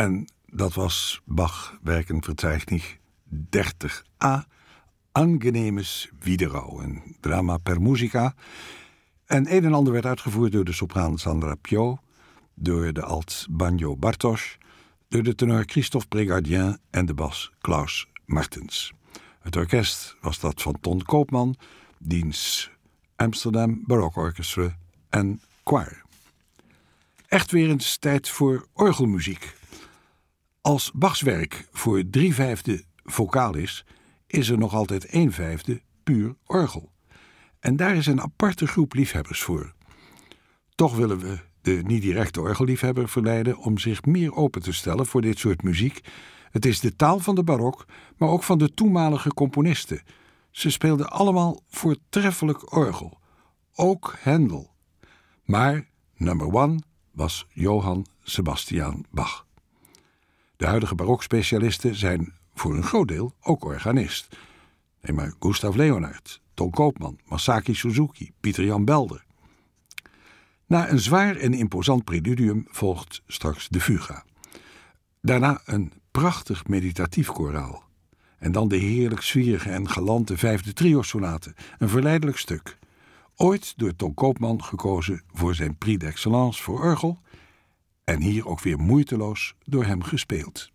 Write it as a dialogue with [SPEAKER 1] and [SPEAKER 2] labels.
[SPEAKER 1] En dat was Bach-Werkenverzeichnis 30a, Angenehmes Wiederau, een drama per musica. En een en ander werd uitgevoerd door de sopraan Sandra Pio, door de alt banjo Bartos, door de tenor Christophe Brégardien en de bas Klaus Martens. Het orkest was dat van Ton Koopman, diens Amsterdam Baroque Orchestra en Choir. Echt weer eens tijd voor orgelmuziek. Als Bachs werk voor 3/5 vocaal is er nog altijd 1/5 puur orgel. En daar is een aparte groep liefhebbers voor. Toch willen we de niet-directe orgelliefhebber verleiden om zich meer open te stellen voor dit soort muziek. Het is de taal van de barok, maar ook van de toenmalige componisten. Ze speelden allemaal voortreffelijk orgel. Ook Händel. Maar number 1 was Johann Sebastian Bach. De huidige barokspecialisten zijn voor een groot deel ook organist. Neem maar Gustav Leonhard, Ton Koopman, Masaki Suzuki, Pieter Jan Belder. Na een zwaar en imposant preludium volgt straks de fuga. Daarna een prachtig meditatief koraal. En dan de heerlijk zwierige en galante 5e trio-sonate, een verleidelijk stuk. Ooit door Ton Koopman gekozen voor zijn prix d'excellence voor orgel en hier ook weer moeiteloos door hem gespeeld.